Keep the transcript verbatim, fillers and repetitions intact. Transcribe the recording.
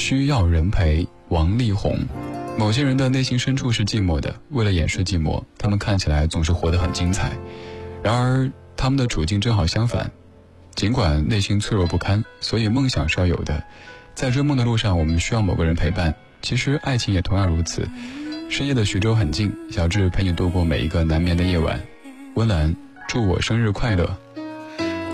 需要人陪，王力宏。某些人的内心深处是寂寞的，为了掩饰寂寞，他们看起来总是活得很精彩。然而他们的处境正好相反，尽管内心脆弱不堪，所以梦想是要有的。在追梦的路上，我们需要某个人陪伴，其实爱情也同样如此。深夜的徐州很近，小智陪你度过每一个难眠的夜晚。温岚，祝我生日快乐。